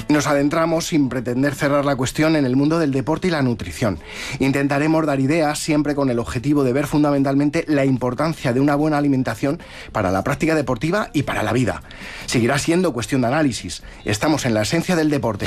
Nos adentramos, sin pretender cerrar la cuestión, en el mundo del deporte y la nutrición. Intentaremos dar ideas siempre con el objetivo de ver fundamentalmente la importancia de una buena alimentación para la práctica deportiva y para la vida. Seguirá siendo cuestión de análisis. Estamos en la esencia del deporte.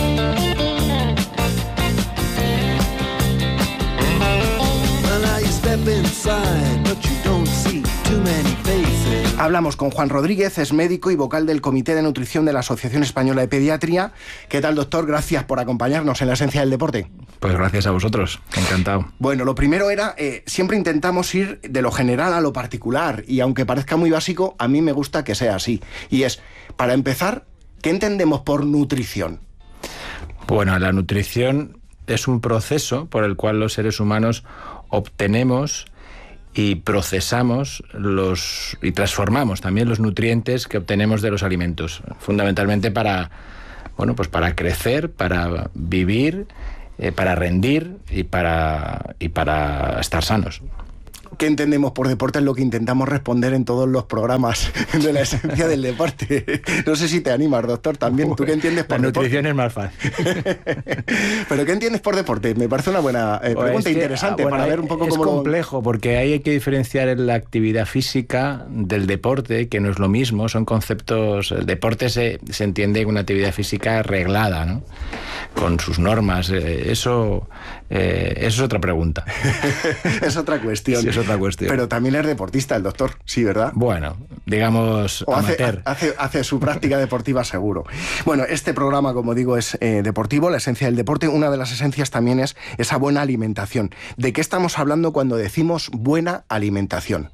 Hablamos con Juan Rodríguez, es médico y vocal del Comité de Nutrición de la Asociación Española de Pediatría. ¿Qué tal, doctor? Gracias por acompañarnos en la esencia del deporte. Pues gracias a vosotros, encantado. Bueno, lo primero era, siempre intentamos ir de lo general a lo particular, y aunque parezca muy básico, a mí me gusta que sea así. Y es, para empezar, ¿qué entendemos por nutrición? Bueno, la nutrición es un proceso por el cual los seres humanos obtenemos y procesamos y transformamos también los nutrientes que obtenemos de los alimentos, fundamentalmente para crecer, para vivir, para rendir y para estar sanos. ¿Qué entendemos por deporte? Es lo que intentamos responder en todos los programas de la esencia del deporte. No sé si te animas, doctor, también. ¿Tú qué entiendes por deporte? La nutrición es más fácil. ¿Pero qué entiendes por deporte? Me parece una buena pregunta, interesante, para ver un poco cómo... Es complejo, porque ahí hay que diferenciar la actividad física del deporte, que no es lo mismo, son conceptos... El deporte se entiende como una actividad física reglada, ¿no? Con sus normas. Eso es otra pregunta. Es otra cuestión. Sí, es otra cuestión. Pero también es deportista el doctor, sí, ¿verdad? Bueno, digamos o amateur. Hace su práctica deportiva seguro. Bueno, este programa, como digo, es deportivo, la esencia del deporte. Una de las esencias también es esa buena alimentación. ¿De qué estamos hablando cuando decimos buena alimentación?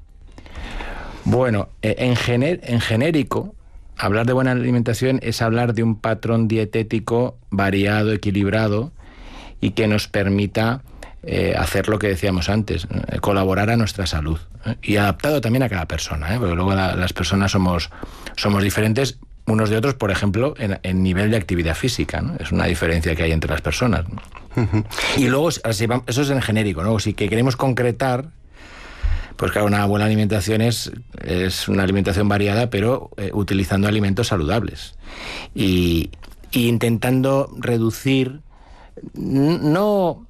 Bueno, en genérico, hablar de buena alimentación es hablar de un patrón dietético variado, equilibrado y que nos permita hacer lo que decíamos antes, colaborar a nuestra salud, y adaptado también a cada persona, porque luego las personas somos diferentes unos de otros, por ejemplo, en nivel de actividad física, ¿no? Es una diferencia que hay entre las personas, ¿no? Uh-huh. Y luego, eso es en genérico, ¿no? Si que queremos concretar, pues claro, una buena alimentación es una alimentación variada, pero utilizando alimentos saludables y intentando reducir, no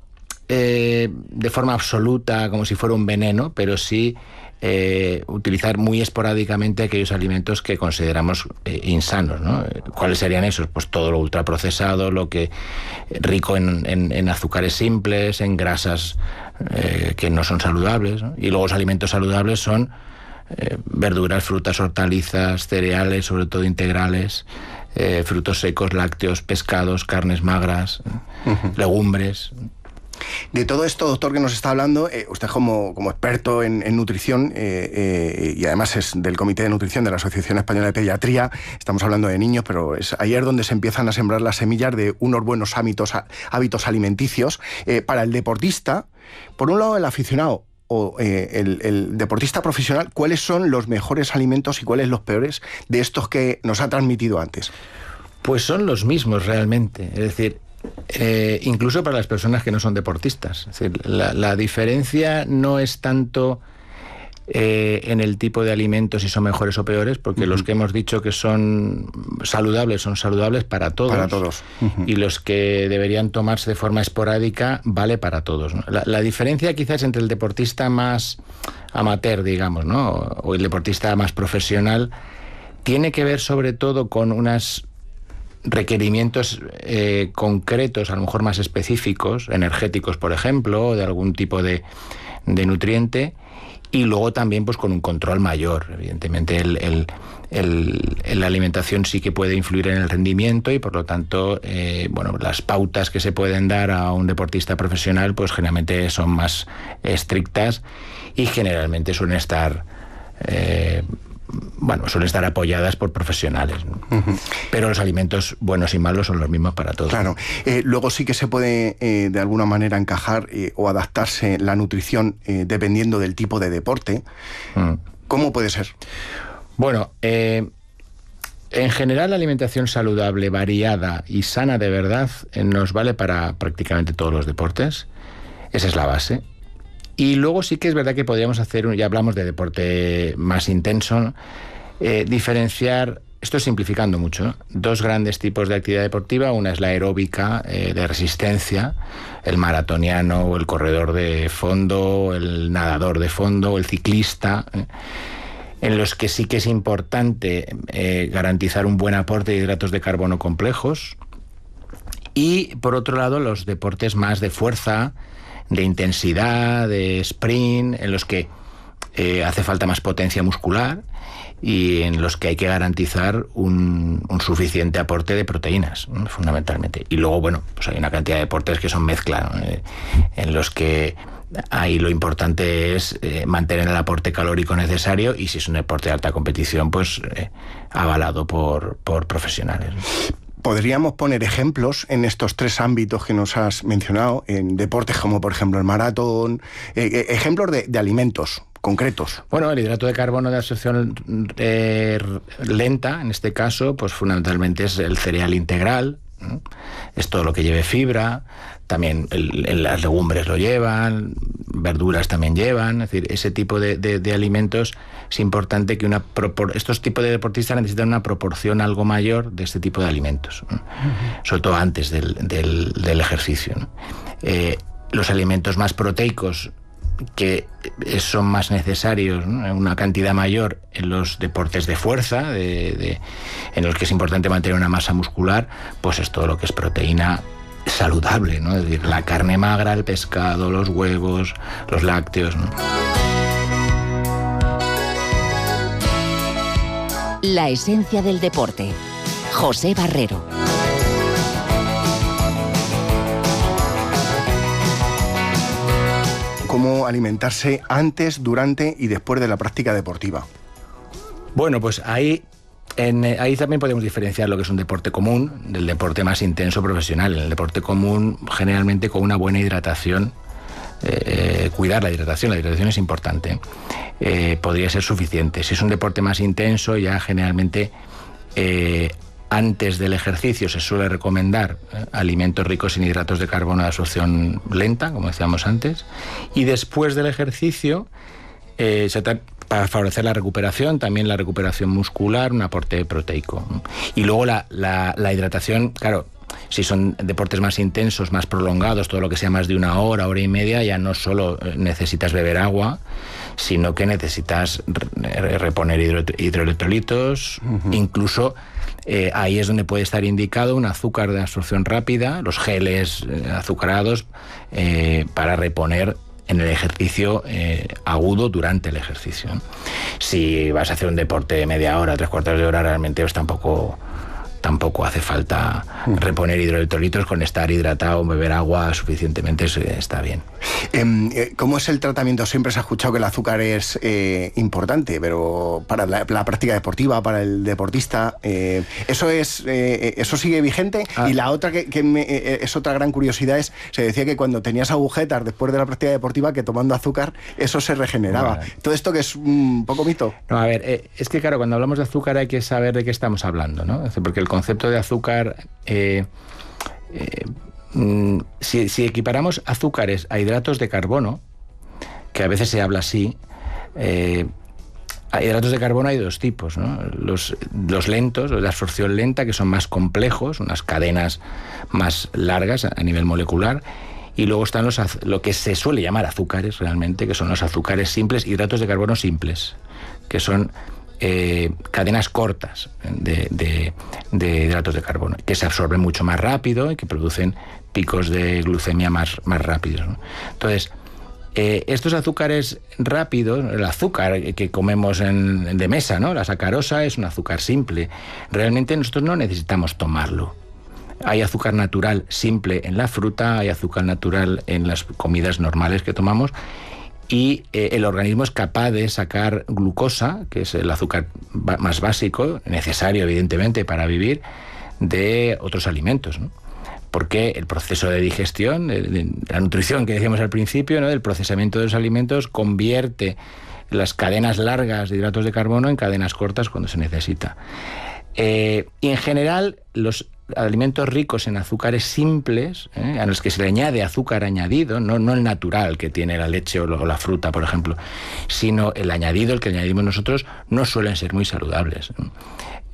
de forma absoluta como si fuera un veneno, pero sí utilizar muy esporádicamente aquellos alimentos que consideramos insanos, ¿no? ¿Cuáles serían esos? Pues todo lo ultraprocesado, lo que rico en azúcares simples, en grasas que no son saludables, ¿no? Y luego los alimentos saludables son verduras, frutas, hortalizas, cereales, sobre todo integrales, frutos secos, lácteos, pescados, carnes magras, legumbres. De todo esto, doctor, que nos está hablando, usted como experto en nutrición y además es del Comité de Nutrición de la Asociación Española de Pediatría, estamos hablando de niños, pero es ayer donde se empiezan a sembrar las semillas de unos buenos hábitos alimenticios. Para el deportista, por un lado el aficionado o el deportista profesional, ¿cuáles son los mejores alimentos y cuáles los peores de estos que nos ha transmitido antes? Pues son los mismos realmente, es decir, incluso para las personas que no son deportistas. Es decir, la diferencia no es tanto en el tipo de alimentos, si son mejores o peores, porque los que hemos dicho que son saludables para todos. Para todos. Y los que deberían tomarse de forma esporádica vale para todos, ¿no? La diferencia quizás entre el deportista más amateur, digamos, ¿no? O el deportista más profesional tiene que ver sobre todo con unas requerimientos concretos, a lo mejor más específicos, energéticos, por ejemplo, o de algún tipo de nutriente, y luego también pues con un control mayor. Evidentemente la alimentación sí que puede influir en el rendimiento y por lo tanto las pautas que se pueden dar a un deportista profesional pues generalmente son más estrictas y generalmente suelen estar apoyadas por profesionales, ¿no? Uh-huh. Pero los alimentos buenos y malos son los mismos para todos. Claro. Luego sí que se puede de alguna manera encajar o adaptarse la nutrición dependiendo del tipo de deporte. ¿Cómo puede ser? Bueno, en general la alimentación saludable, variada y sana de verdad nos vale para prácticamente todos los deportes. Esa es la base. Y luego sí que es verdad que podríamos hacer, ya hablamos de deporte más intenso, ¿no? Diferenciar esto es simplificando mucho, ¿no? Dos grandes tipos de actividad deportiva. Una es la aeróbica de resistencia, el maratoniano o el corredor de fondo, el nadador de fondo, el ciclista, en los que sí que es importante garantizar un buen aporte de hidratos de carbono complejos. Y por otro lado, los deportes más de fuerza, de intensidad, de sprint, en los que hace falta más potencia muscular y en los que hay que garantizar un suficiente aporte de proteínas, ¿no? Fundamentalmente. Y luego, bueno, pues hay una cantidad de deportes que son mezcla, ¿no? En los que ahí lo importante es mantener el aporte calórico necesario, y si es un deporte de alta competición, pues avalado por profesionales. ¿Podríamos poner ejemplos en estos tres ámbitos que nos has mencionado, en deportes como por ejemplo el maratón, ejemplos de alimentos concretos? Bueno, el hidrato de carbono de absorción lenta, en este caso, pues fundamentalmente es el cereal integral, ¿no? Es todo lo que lleve fibra, también las legumbres lo llevan, verduras también llevan, es decir, ese tipo de alimentos. Es importante que estos tipos de deportistas necesitan una proporción algo mayor de este tipo de alimentos, ¿no? Sobre todo antes del ejercicio, ¿no? Los alimentos más proteicos, que son más necesarios, ¿no? Una cantidad mayor en los deportes de fuerza, en los que es importante mantener una masa muscular, pues es todo lo que es proteína saludable, ¿no? Es decir, la carne magra, el pescado, los huevos, los lácteos, ¿no? La esencia del deporte. José Barrero. ¿Cómo alimentarse antes, durante y después de la práctica deportiva? Bueno, pues ahí también podemos diferenciar lo que es un deporte común del deporte más intenso profesional. En el deporte común, generalmente con una buena hidratación, cuidar la hidratación es importante, podría ser suficiente. Si es un deporte más intenso, ya generalmente antes del ejercicio se suele recomendar alimentos ricos en hidratos de carbono de absorción lenta, como decíamos antes, y después del ejercicio, para favorecer la recuperación, también la recuperación muscular, un aporte proteico. Y luego la hidratación, claro, si son deportes más intensos, más prolongados, todo lo que sea más de una hora, hora y media, ya no solo necesitas beber agua, sino que necesitas reponer hidroelectrolitos, incluso ahí es donde puede estar indicado un azúcar de absorción rápida, los geles azucarados, para reponer en el ejercicio agudo durante el ejercicio, ¿no? Si vas a hacer un deporte de media hora, 3/4 de hora, realmente pues tampoco hace falta reponer hidroelectrolitos. Con estar hidratado, beber agua suficientemente está bien. ¿Cómo es el tratamiento? Siempre se ha escuchado que el azúcar es importante, pero para la práctica deportiva, para el deportista, ¿eso sigue vigente? Y la otra que es otra gran curiosidad se decía que cuando tenías agujetas después de la práctica deportiva, que tomando azúcar eso se regeneraba. Bueno. ¿Todo esto que es un poco mito? No, a ver, es que claro, cuando hablamos de azúcar hay que saber de qué estamos hablando, ¿no? Porque el concepto de azúcar, si equiparamos azúcares a hidratos de carbono, que a veces se habla así, a hidratos de carbono hay dos tipos, ¿no? Los lentos, los de absorción lenta, que son más complejos, unas cadenas más largas a nivel molecular, y luego están lo que se suele llamar azúcares realmente, que son los azúcares simples, hidratos de carbono simples, que son cadenas cortas de hidratos de carbono, que se absorben mucho más rápido y que producen picos de glucemia más rápidos, ¿no? Entonces, estos azúcares rápidos, el azúcar que comemos de mesa, ¿no? La sacarosa es un azúcar simple. Realmente nosotros no necesitamos tomarlo. Hay azúcar natural simple en la fruta, hay azúcar natural en las comidas normales que tomamos, y el organismo es capaz de sacar glucosa, que es el azúcar más básico, necesario evidentemente para vivir, de otros alimentos, ¿no? Porque el proceso de digestión, de la nutrición que decíamos al principio, ¿no? Del procesamiento de los alimentos, convierte las cadenas largas de hidratos de carbono en cadenas cortas cuando se necesita. Y en general, los alimentos ricos en azúcares simples, a los que se le añade azúcar añadido, no el natural que tiene la leche o la fruta, por ejemplo, sino el añadido, el que añadimos nosotros, no suelen ser muy saludables.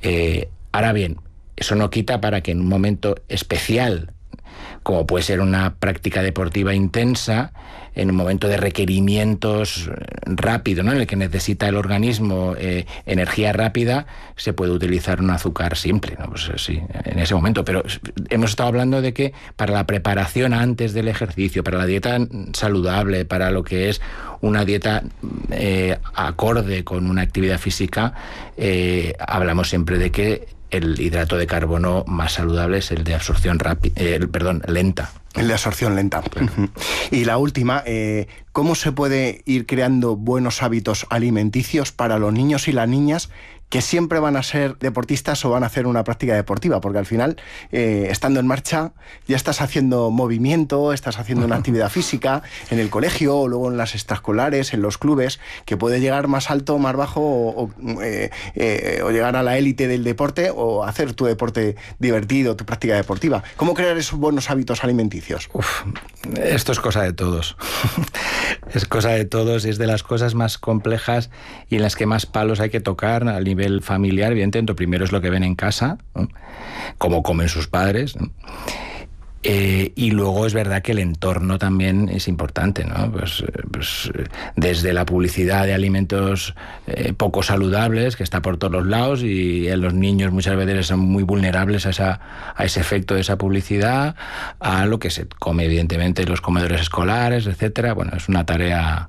Ahora bien, eso no quita para que en un momento especial, como puede ser una práctica deportiva intensa, en un momento de requerimientos rápido, ¿no?, en el que necesita el organismo energía rápida, se puede utilizar un azúcar simple, ¿no? Pues sí, en ese momento. Pero hemos estado hablando de que para la preparación antes del ejercicio, para la dieta saludable, para lo que es una dieta acorde con una actividad física, hablamos siempre de que el hidrato de carbono más saludable es el de absorción lenta. El de absorción lenta. Y la última, ¿cómo se puede ir creando buenos hábitos alimenticios para los niños y las niñas que siempre van a ser deportistas o van a hacer una práctica deportiva? Porque al final, estando en marcha, ya estás haciendo movimiento, estás haciendo una actividad física en el colegio o luego en las extraescolares, en los clubes, que puede llegar más alto, más bajo o llegar a la élite del deporte o hacer tu deporte divertido, tu práctica deportiva. ¿Cómo crear esos buenos hábitos alimenticios? Esto es cosa de todos. Es cosa de todos, es de las cosas más complejas y en las que más palos hay que tocar a nivel familiar. Evidentemente, lo primero es lo que ven en casa, ¿no?, cómo comen sus padres, ¿no? Y luego es verdad que el entorno también es importante, ¿no? Pues desde la publicidad de alimentos poco saludables, que está por todos los lados, y los niños muchas veces son muy vulnerables a ese efecto de esa publicidad, a lo que se come evidentemente en los comedores escolares, etcétera. Bueno, es una tarea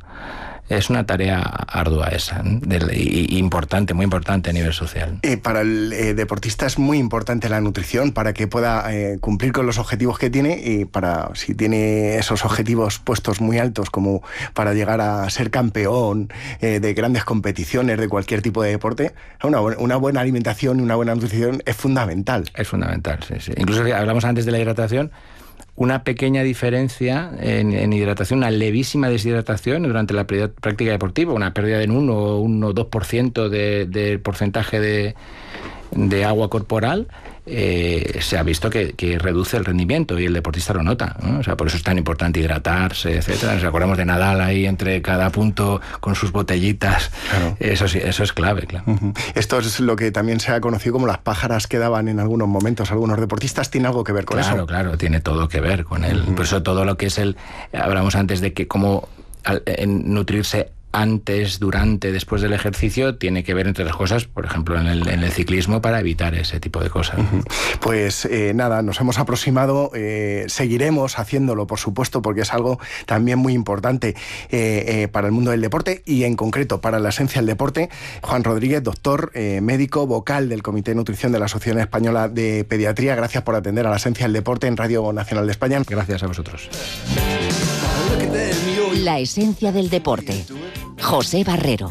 ardua esa, y importante, muy importante a nivel social. Para el deportista es muy importante la nutrición para que pueda cumplir con los objetivos que tiene, y para, si tiene esos objetivos puestos muy altos, como para llegar a ser campeón de grandes competiciones de cualquier tipo de deporte, una buena alimentación y una buena nutrición es fundamental. Es fundamental, sí. Incluso hablamos antes de la hidratación. Una pequeña diferencia en hidratación, una levísima deshidratación durante la práctica deportiva, una pérdida de 1 o 2% del porcentaje de agua corporal, se ha visto que reduce el rendimiento y el deportista lo nota, ¿no? O sea, por eso es tan importante hidratarse, etcétera. Nos acordamos de Nadal ahí entre cada punto con sus botellitas. Claro. Eso sí, eso es clave, claro. Esto es lo que también se ha conocido como las pájaras que daban en algunos momentos algunos deportistas. ¿Tiene algo que ver con eso? Claro, tiene todo que ver con él. Por eso todo lo que es hablamos antes de que cómo nutrirse antes, durante, después del ejercicio, tiene que ver, entre las cosas, por ejemplo, en el ciclismo, para evitar ese tipo de cosas. Pues nada, nos hemos aproximado, seguiremos haciéndolo, por supuesto, porque es algo también muy importante para el mundo del deporte y en concreto para la esencia del deporte. Juan Rodríguez, doctor, médico, vocal del Comité de Nutrición de la Asociación Española de Pediatría, gracias por atender a la esencia del deporte en Radio Nacional de España. Gracias a vosotros. La esencia del deporte. José Barrero.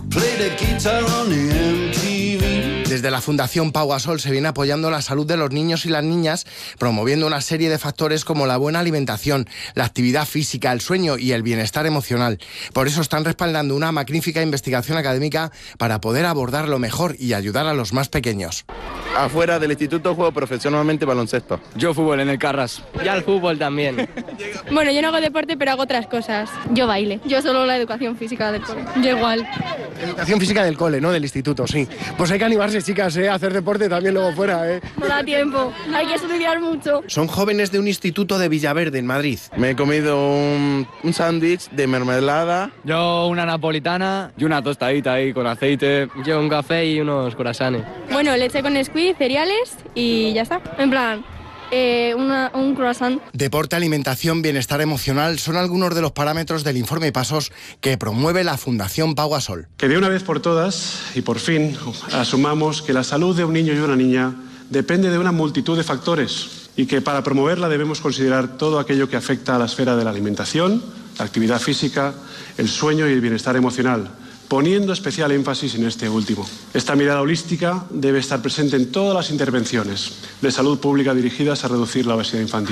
Desde la Fundación Pau Gasol se viene apoyando la salud de los niños y las niñas, promoviendo una serie de factores como la buena alimentación, la actividad física, el sueño y el bienestar emocional. Por eso están respaldando una magnífica investigación académica para poder abordarlo mejor y ayudar a los más pequeños. Afuera del instituto juego profesionalmente baloncesto. Yo fútbol en el Carras. Y al fútbol también. Bueno, yo no hago deporte, pero hago otras cosas. Yo baile. Yo solo la educación física del cole. Yo igual. Educación física del cole, ¿no? Del instituto, sí. Pues hay que animarse, chicas, a hacer deporte también luego fuera, No da tiempo. Hay que estudiar mucho. Son jóvenes de un instituto de Villaverde, en Madrid. Me he comido un sándwich de mermelada. Yo una napolitana y una tostadita ahí con aceite. Yo un café y unos croissants. Bueno, leche con squeeze, cereales y ya está. En plan, un croissant. Deporte, alimentación, bienestar emocional son algunos de los parámetros del informe Pasos que promueve la Fundación Pau Gasol. Que de una vez por todas y por fin asumamos que la salud de un niño y una niña depende de una multitud de factores y que para promoverla debemos considerar todo aquello que afecta a la esfera de la alimentación, la actividad física, el sueño y el bienestar emocional, poniendo especial énfasis en este último. Esta mirada holística debe estar presente en todas las intervenciones de salud pública dirigidas a reducir la obesidad infantil.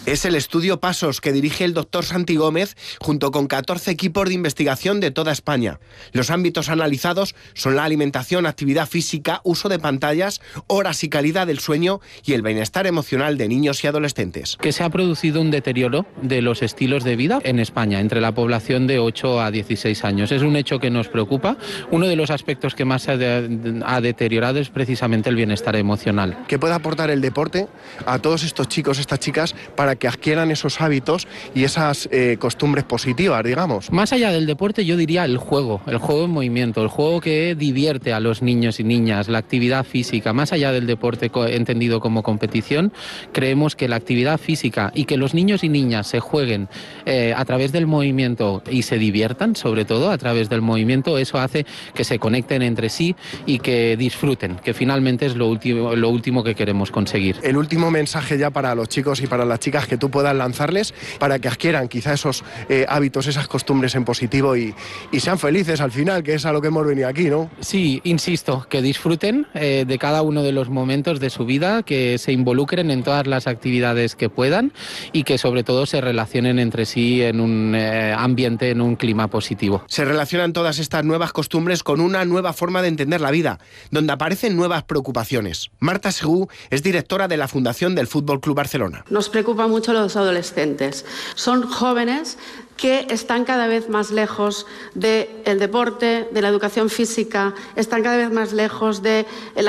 Es el estudio Pasos que dirige el doctor Santi Gómez junto con 14 equipos de investigación de toda España. Los ámbitos analizados son la alimentación, actividad física, uso de pantallas, horas y calidad del sueño y el bienestar emocional de niños y adolescentes. Que se ha producido un deterioro de los estilos de vida en España entre la población de 8 a 16 años. Es un hecho que nos preocupa. Uno de los aspectos que más ha deteriorado es precisamente el bienestar emocional. ¿Qué puede aportar el deporte a todos estos chicos, estas chicas, para que adquieran esos hábitos y esas costumbres positivas, digamos? Más allá del deporte, yo diría el juego en movimiento, el juego que divierte a los niños y niñas, la actividad física. Más allá del deporte entendido como competición, creemos que la actividad física y que los niños y niñas se jueguen a través del movimiento y se diviertan, sobre todo a través del movimiento, eso hace que se conecten entre sí y que disfruten, que finalmente es lo último que queremos conseguir. El último mensaje ya para los chicos y para las chicas que tú puedas lanzarles para que adquieran quizá esos hábitos, esas costumbres en positivo y sean felices al final, que es a lo que hemos venido aquí, ¿no? Sí, insisto, que disfruten de cada uno de los momentos de su vida, que se involucren en todas las actividades que puedan y que sobre todo se relacionen entre sí en un ambiente, en un clima positivo. Se relacionan todas estas nuevas costumbres con una nueva forma de entender la vida, donde aparecen nuevas preocupaciones. Marta Segú es directora de la Fundación del Fútbol Club Barcelona. Nos preocupa mucho los adolescentes. Son jóvenes que están cada vez más lejos del deporte, de la educación física, están cada vez más lejos de